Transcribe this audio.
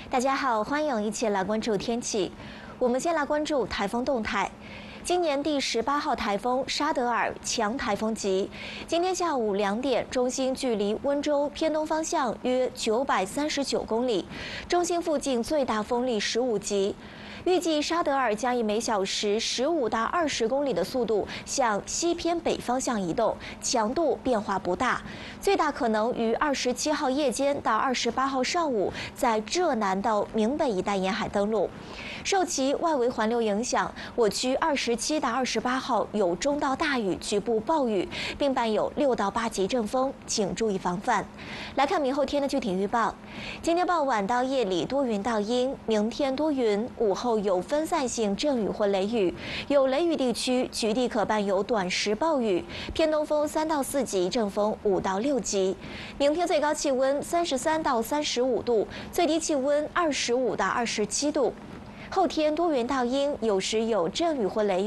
大家好，欢迎一起来关注天气。我们先来关注台风动态。今年第18号台风沙德尔强台风级，今天下午2点，中心距离温州偏东方向约939公里，中心附近最大风力15级。预计沙德尔将以每小时15到20公里的速度向西偏北方向移动，强度变化不大，最大可能于27号夜间到28号上午在浙南到闽北一带沿海登陆。受其外围环流影响，我区27到28号有中到大雨，局部暴雨，并伴有6到8级阵风，请注意防范。来看明后天的具体预报：今天傍晚到夜里多云到阴，明天多云，午后有分散性阵雨或雷雨，有雷雨地区局地可伴有短时暴雨，偏东风3到4级，阵风5到6级。明天最高气温33到35度，最低气温25到27度。后天多云到阴，有时有阵雨或雷雨。